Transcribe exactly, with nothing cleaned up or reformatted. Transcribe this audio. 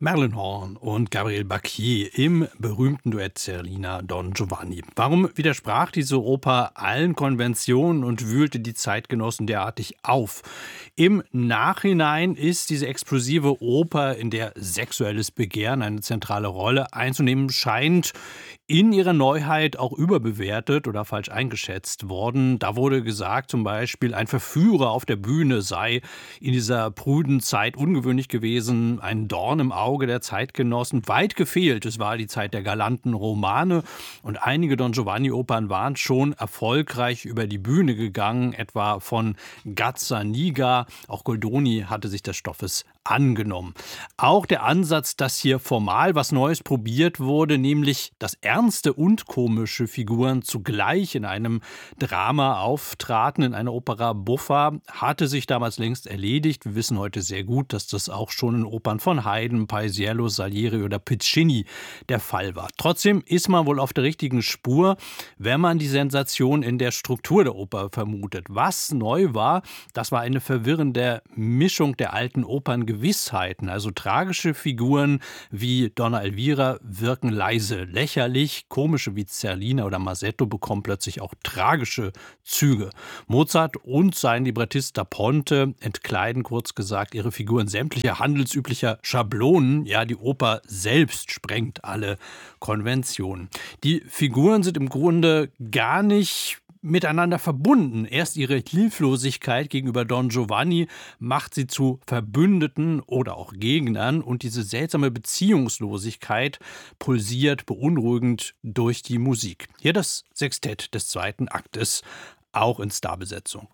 Madeline Horn und Gabriel Bacquier im berühmten Duett Zerlina Don Giovanni. Warum widersprach diese Oper allen Konventionen und wühlte die Zeitgenossen derartig auf? Im Nachhinein ist diese explosive Oper, in der sexuelles Begehren eine zentrale Rolle einzunehmen scheint, in ihrer Neuheit auch überbewertet oder falsch eingeschätzt worden. Da wurde gesagt, zum Beispiel, ein Verführer auf der Bühne sei in dieser prüden Zeit ungewöhnlich gewesen, ein Dorn im Auge der Zeitgenossen. Weit gefehlt, es war die Zeit der galanten Romane und einige Don Giovanni-Opern waren schon erfolgreich über die Bühne gegangen, etwa von Gazzaniga. Auch Goldoni hatte sich des Stoffes angenommen. Auch der Ansatz, dass hier formal was Neues probiert wurde, nämlich dass ernste und komische Figuren zugleich in einem Drama auftraten, in einer Opera buffa, hatte sich damals längst erledigt. Wir wissen heute sehr gut, dass das auch schon in Opern von Haydn, Paisiello, Salieri oder Piccini der Fall war. Trotzdem ist man wohl auf der richtigen Spur, wenn man die Sensation in der Struktur der Oper vermutet. Was neu war, das war eine verwirrende Mischung der alten Operngewissheiten. Also tragische Figuren wie Donna Elvira wirken leise, lächerlich. Komische wie Zerlina oder Masetto bekommen plötzlich auch tragische Züge. Mozart und sein Librettist da Ponte entkleiden kurz gesagt ihre Figuren sämtlicher handelsüblicher Schablonen. Ja, die Oper selbst sprengt alle Konventionen. Die Figuren sind im Grunde gar nicht miteinander verbunden. Erst ihre Hilflosigkeit gegenüber Don Giovanni macht sie zu Verbündeten oder auch Gegnern und diese seltsame Beziehungslosigkeit pulsiert beunruhigend durch die Musik. Hier das Sextett des zweiten Aktes, auch in Starbesetzung.